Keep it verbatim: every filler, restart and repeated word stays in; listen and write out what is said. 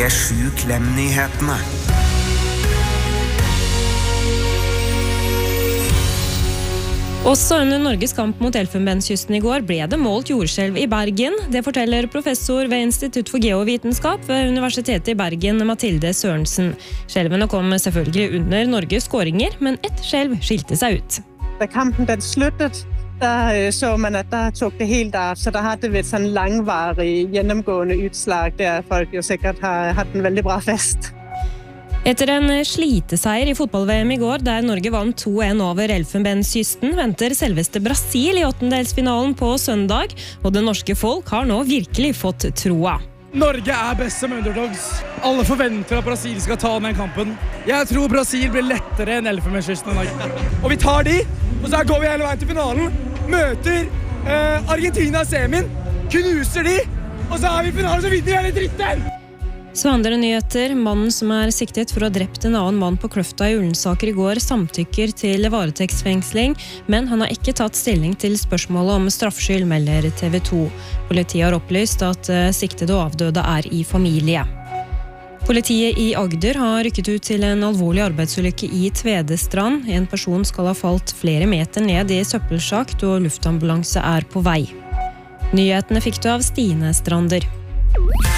P sju Klem-nyhetene. Også under Norges kamp mot Elfenbenskysten i går ble det målt jordskjelv i Bergen. Det forteller professor ved Institutt for geovitenskap ved Universitetet i Bergen, Mathilde Sørensen. Skjelvene kom selvfølgelig under Norges skåringer, men ett skjelv skilte seg ut. Da kampen den sluttet, der så man at der tok det helt av, så der hadde vi et sånn langvarig gjennomgående utslag, der folk jo sikkert har hatt en veldig bra fest. Etter en sliteseier i fotball-V M i går, der Norge vant to en over Elfenbenskysten, venter selveste Brasil i åttendelsfinalen på søndag, og det norske folk har nå virkelig fått troa. Norge er best som underdogs. Alle forventer at Brasil skal ta den kampen. Jeg tror Brasil blir lettere enn Elfenbenskysten i dag. Og vi tar de, og så går vi hele veien til finalen, møter eh, Argentina i semien, knuser de, og så er vi i finalen, så vinner vi hele dritten! Så andre nyheter. Mannen som er siktet for å ha drept en annen mann på Kløfta i Ullensaker i går samtykker til varetektsfengsling, men han har ikke tatt stilling til spørsmålet om straffskyld, melder T V to. Politiet har opplyst at siktede og avdøde er i familie. Politiet i Agder har rykket ut til en alvorlig arbeidsulykke i Tvedestrand. En person skal ha falt flere meter ned i søppelsjakt, og luftambulanse er på vei. Nyhetene fikk du av Stine Strander.